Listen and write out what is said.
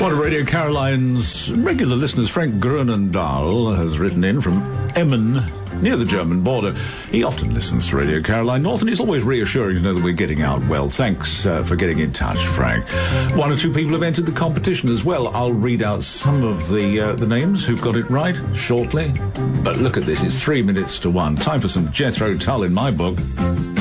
One of Radio Caroline's regular listeners, Frank Grunendahl, has written in from Emmen, near the German border. He often listens to Radio Caroline North, and it's always reassuring to know that we're getting out well. Thanks for getting in touch, Frank. One or two people have entered the competition as well. I'll read out some of the names who've got it right shortly. But look at this, it's 3 minutes to 1. Time for some Jethro Tull in my book.